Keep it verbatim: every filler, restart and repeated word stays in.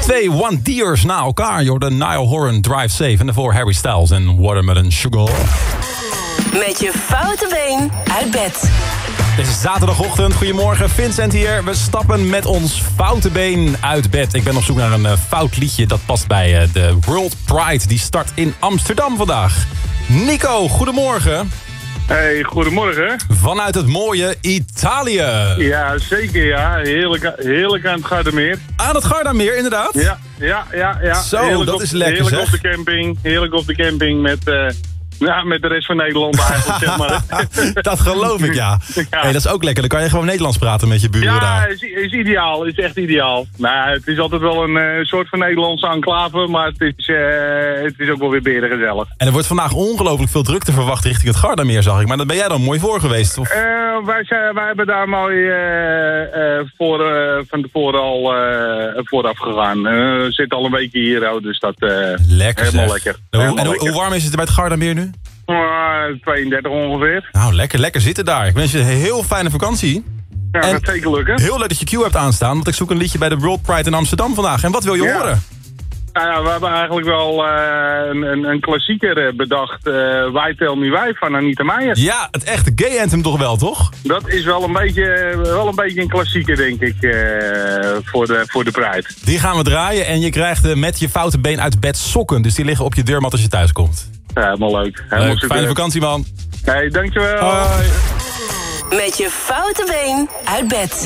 Twee One Deers na elkaar. Jordan, Niall Horan, Drive Safe. En daarvoor Harry Styles en Watermelon Sugar. Met je foute been uit bed. Het is zaterdagochtend. Goedemorgen, Vincent hier. We stappen met ons foute been uit bed. Ik ben op zoek naar een uh, fout liedje dat past bij uh, de World Pride. Die start in Amsterdam vandaag. Nico, goedemorgen. Hey, goedemorgen. Vanuit het mooie Italië. Ja, zeker ja. Heerlijk, heerlijk aan het Gardameer. Aan het Gardameer, inderdaad? Ja, ja, ja. ja. Zo, heerlijk dat op, is lekker heerlijk zeg. op de camping. Heerlijk op de camping met, uh, ja, met de rest van Nederland eigenlijk, zeg maar. Dat geloof ik, ja. Ja. Hey, dat is ook lekker. Dan kan je gewoon Nederlands praten met je buren Ja, daar. is, is ideaal. Is echt ideaal. Nou, het is altijd wel een uh, soort van Nederlandse enclave, maar het is, uh, het is ook wel weer beren gezellig. En er wordt vandaag ongelooflijk veel drukte verwacht richting het Gardameer, zag ik. Maar daar ben jij dan mooi voor geweest, of? Uh, wij, zijn, wij hebben daar mooi uh, uh, voor, uh, van tevoren al uh, vooraf gegaan. Uh, we zitten al een weekje hier, oh, dus dat uh, Lekker helemaal zeg. lekker. En hoe, Helemaal en hoe, lekker. hoe warm is het er bij het Gardameer nu? Uh, tweeëndertig ongeveer. Nou, lekker, lekker zitten daar. Ik wens je een heel fijne vakantie. Ja, En dat zeker lukken. Heel leuk dat je Q hebt aanstaan, want ik zoek een liedje bij de World Pride in Amsterdam vandaag. En wat wil je Ja. horen? Nou ja, we hebben eigenlijk wel uh, een, een, een klassieker uh, bedacht. Uh, Why Tell Me Why van Anita Meijer. Ja, het echte gay anthem toch wel, toch? Dat is wel een beetje, wel een, beetje een klassieker, denk ik, uh, voor, de, voor de Pride. Die gaan we draaien en je krijgt uh, met je foute been uit bed sokken. Dus die liggen op je deurmat als je thuis komt. Ja, helemaal leuk. Helemaal Leuk, super. fijne vakantie, man. Hey, dankjewel. Hoi. Met je foute been uit bed.